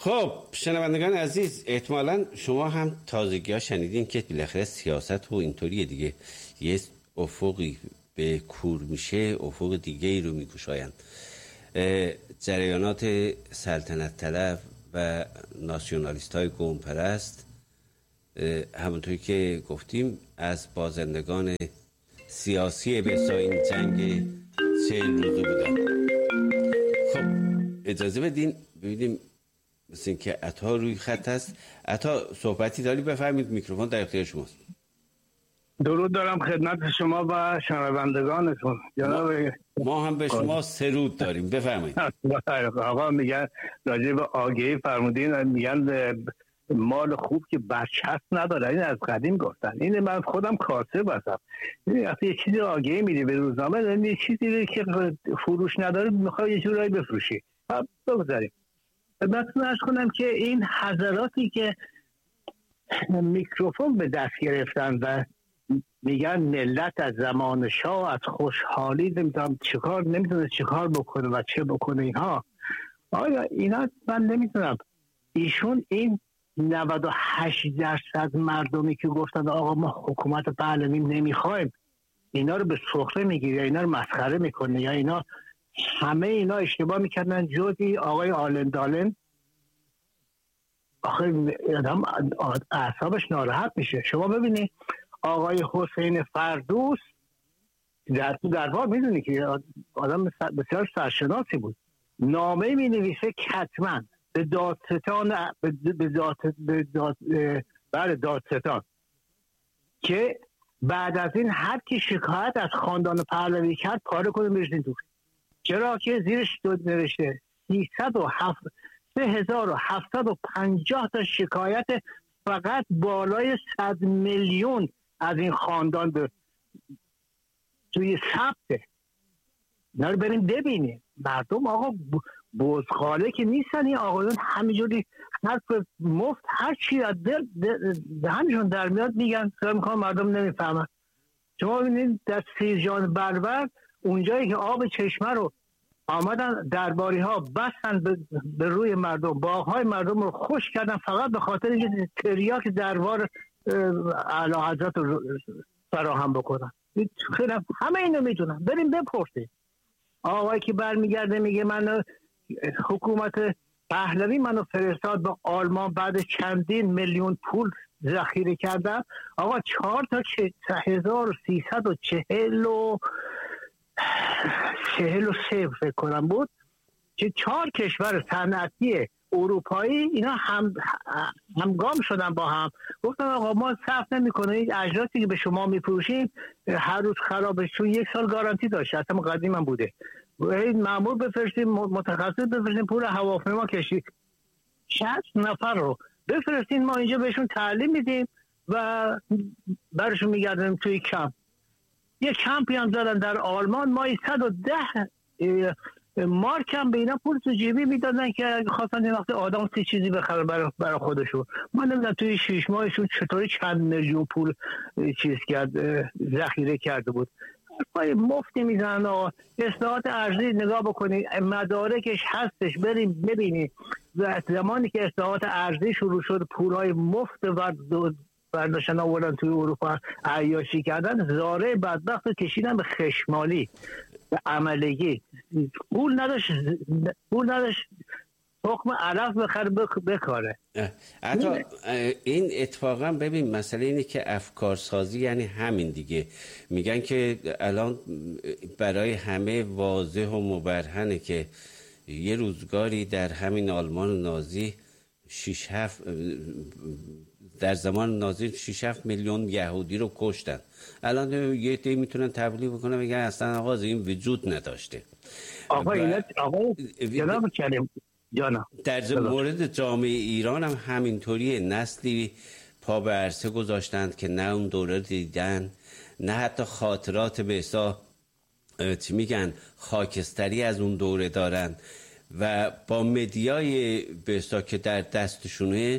خب شنوندگان عزیز، احتمالاً شما هم تازگی ها شنیدین که بالاخره سیاست و اینطوریه دیگه، یه افقی به کور میشه افق دیگه ای رو میگشایند. جریانات سلطنت طلب و ناسیونالیست های قوم پرست همونطوری که گفتیم از بازندگان سیاسی به این جنگ 40 روزه بودن. خب اجازه بدین ببینیم، مثل این که عطا روی خط هست. عطا صحبتی داری؟ بفرمید، میکروفون در اختیار شماست. درود دارم خدمت شما و شنوندگانتون. ما هم به شما سرود داریم، بفرمایید. آقا میگن راجع به آگهی فرمودین، میگن مال خوب که برچسب نداره. این از قدیم گفتن. این من خودم کاسب هستم. وقتی یه چیزی آگهی میدی به روزنامه، یه چیزی که فروش نداره میخوای یه جورایی بفروشی. بگذاریم. خدمتتون عرض کنم که این حضراتی که میکروفون به دست گرفتن و میگن ملت از زمان شاه از خوشحالی نمیتونه چیکار بکنه و چه بکنه، اینها آیا اینا من نمیتونم. ایشون این 98% مردمی که گفتن آقا ما حکومت پهلوی نمیخوایم، اینا رو به سخره میگیره، اینا رو مسخره میکنه، یا اینا همه اینا اشتباه میکردن جزی آقای آلندالن. آخه آدم اعصابش ناراحت میشه. شما ببینید آقای حسین فردوس در دربار میدونی که آدم بسیار سرشناسی بود، نامه می نویسه کتما به دادستان دادستان که بعد از این هر کی شکایت از خاندان پهلوی کرد پاره کنه بریزین دور. چرا که زیرش نوشته 3750 تا شکایت فقط بالای 100 میلیون از این خاندان توی ثبته. اینا رو بریم ببینیم. مردم آقا بزخاله که نیستن. این آقایون همینجوری حرف مفت هر چی از دهنشون در میاد میگن، میخوام مردم نمیفهمن. شما ببینید در سیرجان بربر اونجایی که آب چشمه رو آمدن درباری ها بستن به روی مردم، باغهای مردم رو خوش کردن فقط به خاطر اینکه تریاک دربار اعلی حضرت رو فراهم بکنن. خیلی همه اینو میدونن. بریم بپرسید. آقایی که برمیگرده میگه من حکومت پهلوی منو فرستاد به آلمان، بعد چندین میلیون پول ذخیره کردم. آقا 4343 فکر کنم بود که 4 کشور صنعتی اروپایی اینا همگام شدن با هم، گفتن آقا ما صرف نمی‌کنیم، این اجناسی که به شما می‌فروشیم هر روز خرابه، چون 1 سال گارانتی داشت، اصلا قدیم هم بوده. این مأمور بفرستیم، متخصص بفرستیم، پول هواپیما کشید 60 نفر رو بفرستین، ما اینجا بهشون تعلیم میدیم و برشون میگردیم توی کمپ. یه کمپی هم زدن در آلمان، ما 110 مارک هم به اینا پول تو جیبی میدادن که خواستن این وقت آدم سی چیزی بخره برای خودشون. من نمیدونم توی 6 ماهشون چطوری چند میلیون پول چیز کرد، ذخیره کرده بود. پای مفتی میزنن. آقا اصلاحات ارضی نگاه بکنید، مدارکش هستش، بریم ببینید. زمانی که اصلاحات ارضی شروع شد پولای مفت برداشتن آوردن توی اروپا عیاشی کردن، زاره بدبخت رو کشیدن به خشمالی، به عملگی. پول نداشت حکم علف بخره بکاره. حتی این اتفاقا ببین مسئله اینه که افکارسازی یعنی همین دیگه. میگن که الان برای همه واضح و مبرهنه که یه روزگاری در همین آلمان نازی 6-7 در زمان نازی 6-7 میلیون یهودی رو کشتن. الان یه دی میتونن تبلیغ بکنن بگن اصلا آغاز این وجود نداشته. آقا اینا جناب کریم جانا در مورد جامعه ایران هم همینطوریه. نسلی پا به عرصه گذاشتند که نه اون دوره دیدن، نه حتی خاطرات به حساب چی میگن خاکستری از اون دوره دارن و با مدیای به حساب که در دستشونه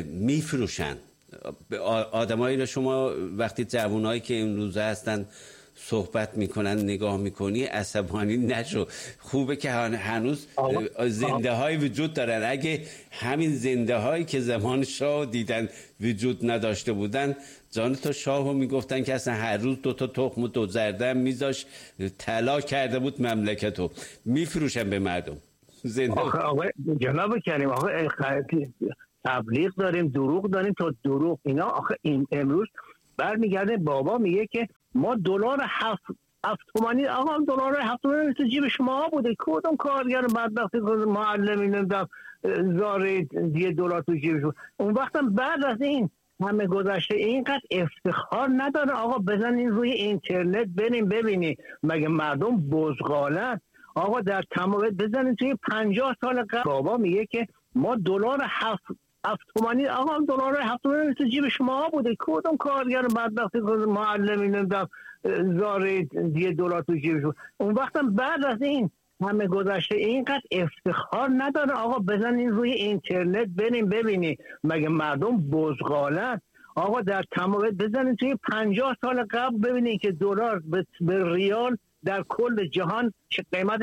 میفروشن. آدمایی رو شما وقتی جوانایی که امروزه هستن صحبت میکنن نگاه میکنی عصبانی نشو. خوبه که هنوز زنده های وجود دارن. اگه همین زنده هایی که زمان شاه دیدن وجود نداشته بودن، جان تو شاهو میگفتن که اصلا هر روز 2 تا تخم و 2 زرده میذاش، طلا کرده بود مملکتو، میفروشن به مردم. آقا جناب کریم، آقا تبلیغ داریم، دروغ داریم تا دروغ اینا. آخه این امروز برمیگرده بابا میگه که ما دلار 7 تومانی، آقا دلار 7 تومانی تو جیب شما بوده، کدوم کارگر بدبختی معلمی نمیدونم زاره $1 تو جیب شما. اون وقتم بعد از این همه گذشته اینقدر افتخار نداره آقا بزنین روی اینترنت بریم ببینی مگه مردم بزغالن؟ آقا در تمام بزنین توی 50 سال قبل بابا میگه که ما دلار 7 تومانی، آقا دلار 7 تومانی تو جیب شما بوده، کدوم کارگر بدبختی معلمی نمیدونم زاره $1 تو جیب شما. اون وقتم بعد از این همه گذشته اینقدر افتخار نداره آقا بزنین روی اینترنت بریم ببینی مگه مردم بزغالن؟ آقا در تمام بزنین توی 50 سال قبل ببینین که دلار به ریال در کل جهان چه قیمت